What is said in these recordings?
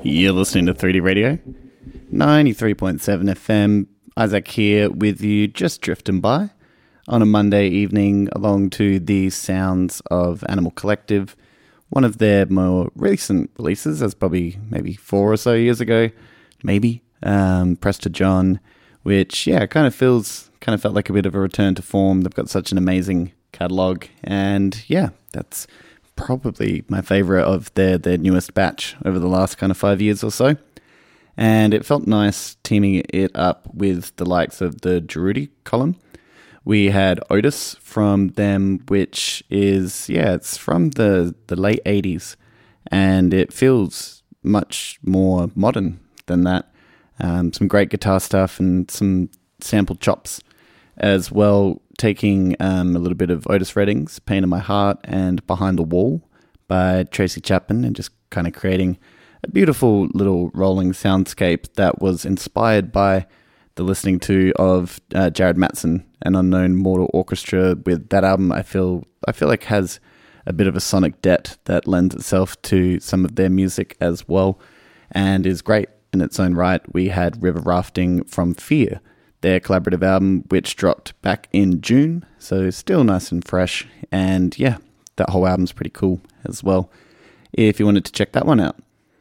You're listening to 3D Radio, 93.7 FM. Isaac here with you, just drifting by on a Monday evening along to the sounds of Animal Collective, one of their more recent releases, as probably maybe 4 or so years ago, maybe, Press to John, which, yeah, kind of felt like a bit of a return to form. They've got such an amazing catalogue, and yeah, that's probably my favourite of their newest batch over the last kind of 5 years or so. And it felt nice teaming it up with the likes of the Gerudy column. We had Otis from them, which is, it's from the late 80s, and it feels much more modern than that. Some great guitar stuff and some sample chops as well, taking a little bit of Otis Redding's Pain in My Heart and Behind the Wall by Tracy Chapman, and just kind of creating a beautiful little rolling soundscape that was inspired by the listening to of Jared Matson, An Unknown Mortal Orchestra. With that album, I feel like has a bit of a sonic debt that lends itself to some of their music as well, and is great in its own right. We had River Rafting from Fear, their collaborative album, which dropped back in June, so still nice and fresh, and yeah, that whole album's pretty cool as well, if you wanted to check that one out.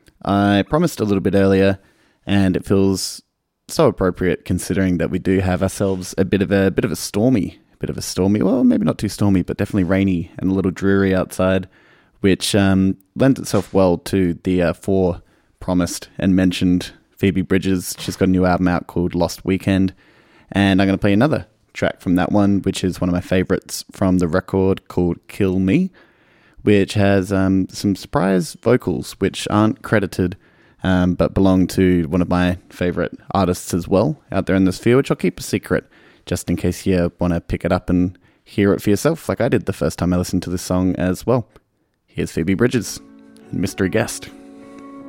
I promised a little bit earlier, and it feels so appropriate considering that we do have ourselves a bit of a stormy, well, maybe not too stormy, but definitely rainy and a little dreary outside, which lends itself well to the promised and mentioned Phoebe Bridgers. She's got a new album out called Lost Weekend, and I'm going to play another track from that one, which is one of my favorites from the record, called Kill Me, which has some surprise vocals which aren't credited, but belong to one of my favorite artists as well out there in the sphere, which I'll keep a secret just in case you want to pick it up and hear it for yourself, like I did the first time I listened to this song as well. Here's Phoebe Bridgers, Mystery Guest.